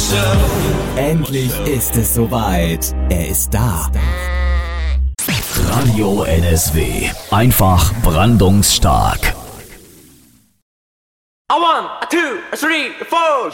Endlich ist es soweit. Er ist da. Radio NSW. Einfach brandungsstark. 1, 2, 3, 4.